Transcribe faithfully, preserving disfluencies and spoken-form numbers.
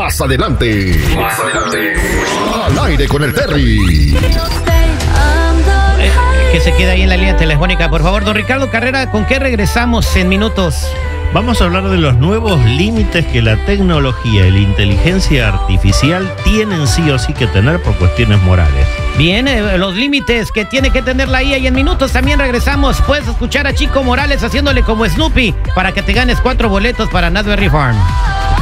Más adelante. Más adelante. Al aire con el Terry. Eh, que se quede ahí en la línea telefónica, por favor. Don Ricardo Carrera, ¿con qué regresamos en minutos? Vamos a hablar de los nuevos límites que la tecnología y la inteligencia artificial tienen sí o sí que tener por cuestiones morales. Bien, eh, los límites que tiene que tener la I A, y en minutos también regresamos. Puedes escuchar a Chico Morales haciéndole como Snoopy para que te ganes cuatro boletos para Nutberry Farm.